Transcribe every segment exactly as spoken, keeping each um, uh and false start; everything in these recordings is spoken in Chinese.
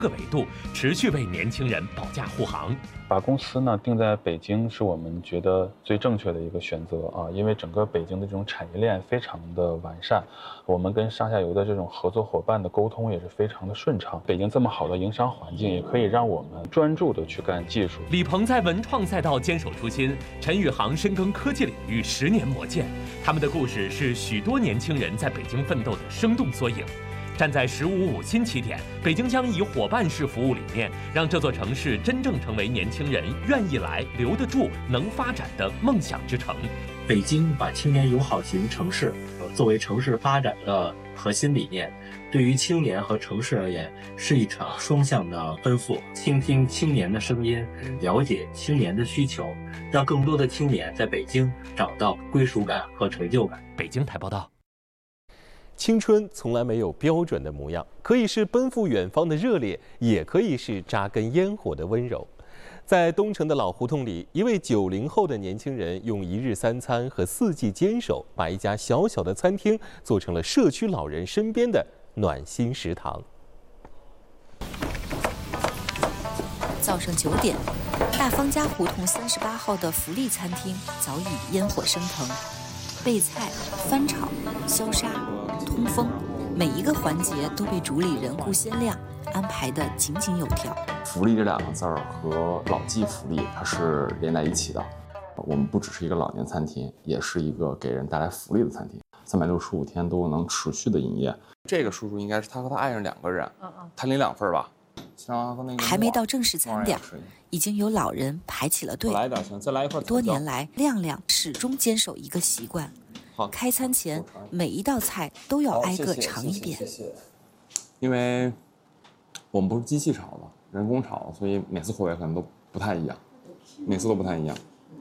个维度，持续为年轻人保驾护航。 把公司呢定在北京是我们觉得最正确的一个选择啊，因为整个北京的这种产业链非常的完善，我们跟上下游的这种合作伙伴的沟通也是非常的顺畅。北京这么好的营商环境，也可以让我们专注的去干技术。 李鹏在文创赛道坚守初心，陈宇航深耕科技领域十年磨剑，他们的故事是许多年轻人在北京奋斗的生动缩影。站在十五五新起点，北京将以伙伴式服务理念，让这座城市真正成为年轻人愿意来、留得住、能发展的梦想之城。 北京把青年友好型城市作为城市发展的核心理念，对于青年和城市而言是一场双向的奔赴。倾听青年的声音，了解青年的需求，让更多的青年在北京找到归属感和成就感。 北京台报道。 青春从来没有标准的模样，可以是奔赴远方的热烈，也可以是扎根烟火的温柔。在东城的老胡同里，一位九零后的年轻人用一日三餐和四季坚守，把一家小小的餐厅做成了社区老人身边的暖心食堂。 早上九点，大方家胡同三十八号的福利餐厅早已烟火升腾，备菜、翻炒、消杀、通风，每一个环节都被主理人顾先亮安排得井井有条。 福利这两个字儿和老骥福利它是连在一起的。我们不只是一个老年餐厅，也是一个给人带来福利的餐厅，三百六十五天都能持续的营业。这个叔叔应该是他和他爱人两个人，他领两份吧。 还没到正式餐点，已经有老人排起了队。 来点行，再来一块。 多年来，亮亮始终坚守一个习惯。开餐前每一道菜都要挨个尝一遍， 谢谢谢谢。因为我们不是机器炒的，人工炒，所以每次口味可能都不太一样，每次都不太一样。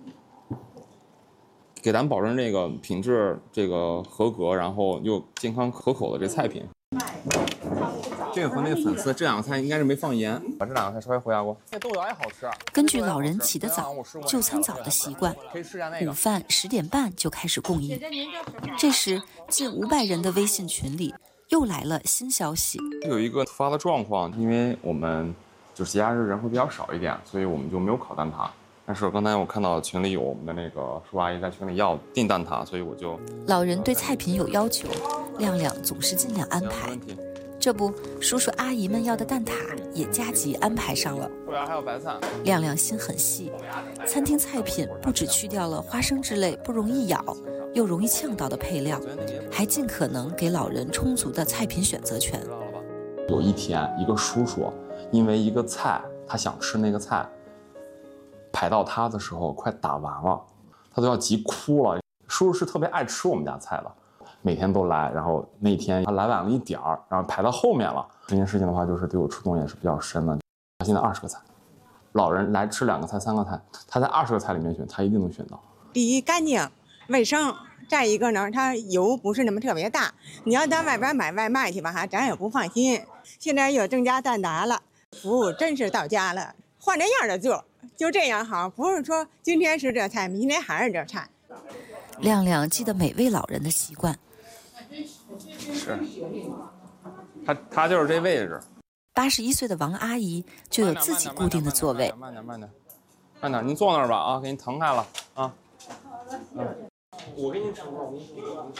给咱们保证这个品质这个合格，然后又健康可口的这菜品。这个和那个粉丝这两个菜应该是没放盐，把这两个菜稍微回压锅。这豆芽也好吃。 根据老人起得早、就餐早的习惯，午饭十点半就开始供应。这时，近五百人的微信群里又来了新消息。 有一个突发的状况，因为我们就是节假日人会比较少一点，所以我们就没有烤蛋挞。但是刚才我看到群里有我们的那个叔叔阿姨在群里要订蛋挞，所以我就。 老人对菜品有要求，亮亮总是尽量安排。这不，叔叔阿姨们要的蛋挞也加急安排上了。 后边还有白菜。 亮亮心很细，餐厅菜品不只去掉了花生之类不容易咬又容易呛到的配料，还尽可能给老人充足的菜品选择权。 有一天，一个叔叔因为一个菜，他想吃那个菜，排到他的时候快打完了，他都要急哭了。叔叔是特别爱吃我们家菜的。每天都来，然后那天他来晚了一点儿，然后排到后面了。这件事情的话，就是对我触动也是比较深的。他现在二十个菜，老人来吃两个菜、三个菜，他在二十个菜里面选，他一定能选到。 第一，干净卫生；再一个呢，它油不是那么特别大。你要在外边买外卖去吧，哈，咱也不放心。现在又增加蛋挞了，服务真是到家了，换着样的做，就这样好，不是说今天是这菜，明天还是这菜。 亮亮记得每位老人的习惯。 是，他他就是这位置。 八十一岁的王阿姨就有自己固定的座位。 慢点，慢点，慢点，您坐那儿吧啊，给您腾开了啊。嗯，我给您盛，我给您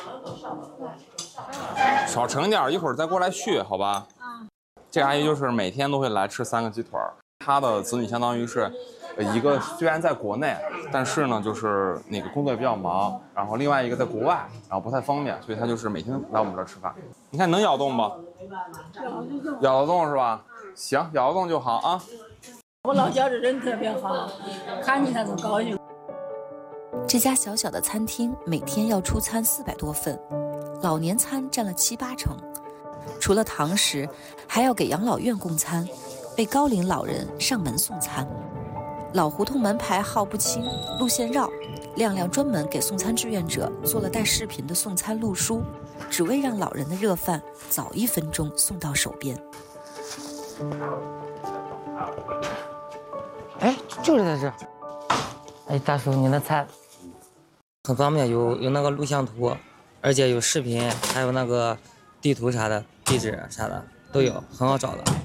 少盛点，一会儿再过来续，好吧？这阿姨就是每天都会来吃三个鸡腿儿，她的子女相当于是。一个虽然在国内，但是呢，就是那个工作也比较忙，然后另外一个在国外，然后不太方便，所以他就是每天来我们这儿吃饭。你看能咬动不？咬得动是吧？行，咬得动就好啊。 我老家这人特别好，看见他都高兴。 这家小小的餐厅每天要出餐四百多份，老年餐占了七八成。除了堂食，还要给养老院供餐，为高龄老人上门送餐。老胡同门牌号不清，路线绕，亮亮专门给送餐志愿者做了带视频的送餐路书，只为让老人的热饭早一分钟送到手边。 哎，就是在这。哎，大叔，你的菜很方便，有有那个录像图，而且有视频，还有那个地图啥的，地址啥的都有，很好找的。